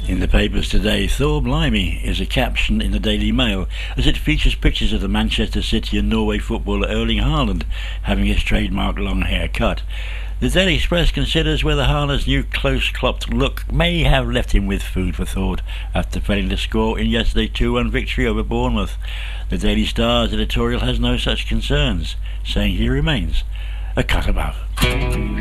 In the papers today, Thor Blimey is a caption in the Daily Mail as it features pictures of the Manchester City and Norway footballer Erling Haaland having his trademark long hair cut. The Daily Express considers whether Haaland's new close-cropped look may have left him with food for thought after failing to score in yesterday's 2-1 victory over Bournemouth. The Daily Star's editorial has no such concerns, saying he remains a cut above.